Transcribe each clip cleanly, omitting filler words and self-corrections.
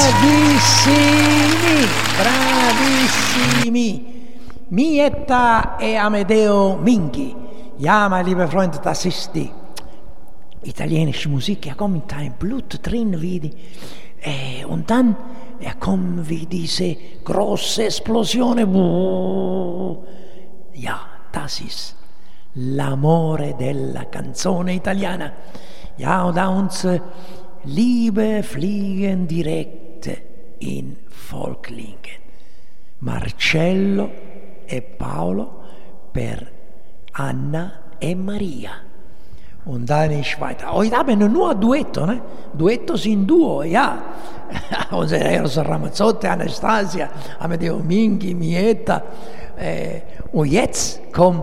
bravissimi. Mietta e Amedeo Minghi. Ja, meine liebe Freunde, das ist die italienische Musik. Er kommt ein Blut drin, und dann kommt wie diese große Explosion. Ja, das ist l'amore della canzone italiana. Ja, und unsere Liebe fliegen direkt in Volklingen. Marcello e Paolo per Anna e Maria. Und dann ist weiter. Heute haben wir nur Duetto, ne? Duetto sind Duo, ja. Unsere Eros Ramazzotti, Anastasia, Amedeo Minghi, Mietta. Und jetzt kommt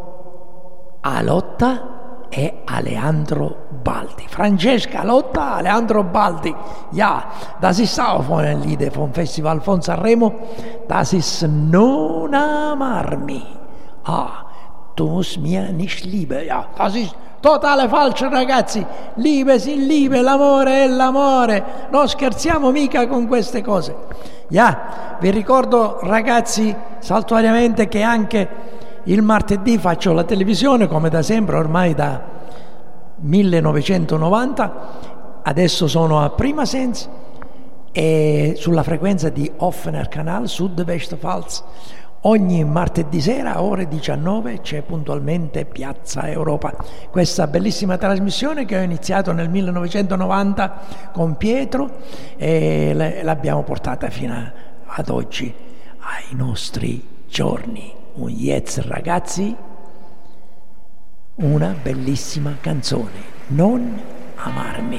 Alotta e Aleandro Baldi. Francesca Alotta, Aleandro Baldi. Ja, das ist auch von einem Lied vom Festival von Sanremo. Das ist Non amarmi. Du musst mir nicht lieben. Ja, das ist totale falso, ragazzi. Liebe sì, liebe, l'amore è l'amore. Non scherziamo mica con queste cose. Ja, vi ricordo, ragazzi, saltuariamente che anche il martedì faccio la televisione, come da sempre, ormai da 1990. Adesso sono a Pirmasens e sulla frequenza di Offener Kanal, Sud-Westpfalz. Ogni martedì sera, ore 19, c'è puntualmente Piazza Europa. Questa bellissima trasmissione che ho iniziato nel 1990 con Pietro e l'abbiamo portata fino ad oggi, ai nostri giorni. Un jetzt, ragazzi, una bellissima canzone, Non amarmi.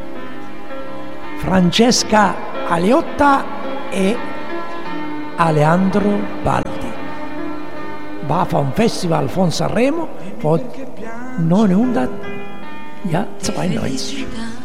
Francesca Alotta e Aleandro Baldi. Va vom Festival von Sanremo von 992.